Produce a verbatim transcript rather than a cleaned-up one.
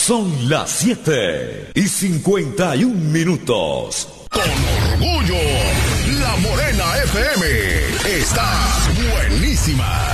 Son las siete y cincuenta y un minutos. Con orgullo, La Morena F M está buenísima.